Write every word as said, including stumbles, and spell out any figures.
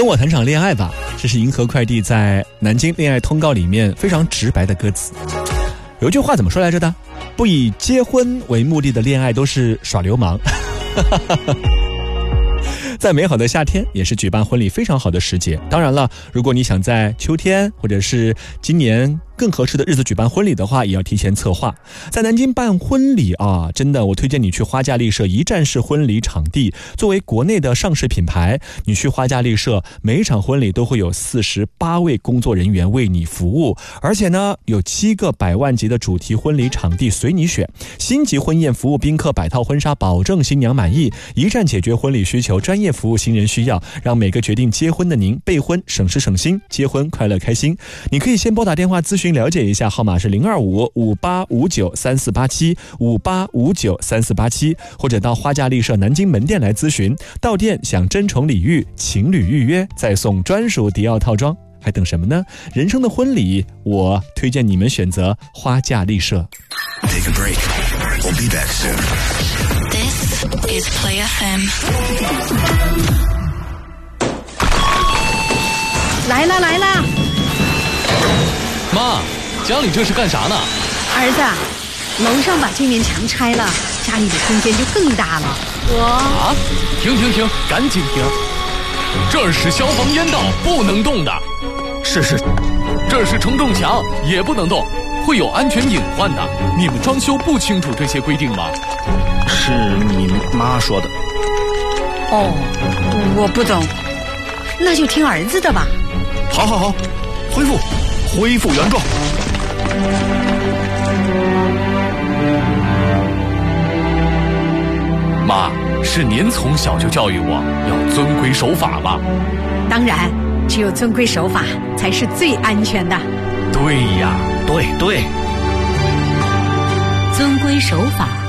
跟我谈场恋爱吧，这是银河快递在南京恋爱通告里面非常直白的歌词。有一句话怎么说来着的？不以结婚为目的的恋爱都是耍流氓。在美好的夏天，也是举办婚礼非常好的时节。当然了，如果你想在秋天或者是今年更合适的日子举办婚礼的话，也要提前策划。在南京办婚礼啊，真的我推荐你去花架丽舍一站式婚礼场地。作为国内的上市品牌，你去花架丽舍，每一场婚礼都会有四十八位工作人员为你服务，而且呢，有七个百万级的主题婚礼场地随你选。星级婚宴服务宾客百套婚纱，保证新娘满意，一站解决婚礼需求，专业服务新人需要，让每个决定结婚的您备婚省时省心，结婚快乐开心。你可以先拨打电话咨询了解一下，号码是零二五五八五九三四八七五八五九三四八七，或者到花架丽舍南京门店来咨询。到店享珍宠礼遇，情侣预约再送专属迪奥套装，还等什么呢？人生的婚礼，我推荐你们选择花架丽舍。 Take a break. We'll be back soon. This is Play F M. 来了来了， 妈，家里这是干啥呢？ 儿子，楼上把这面墙拆了，家里的空间就更大了。我啊，停停停，赶紧停！这儿是消防烟道，不能动的。 是是， 这是承重墙，也不能动，会有安全隐患的。你们装修不清楚这些规定吗？ 是你妈说的。 哦，我不懂，那就听儿子的吧。 好好好，恢复，恢复原状。 妈，是您从小就教育我要遵规守法吧？ 当然，只有遵规守法才是最安全的。 对呀， 对对， 遵规守法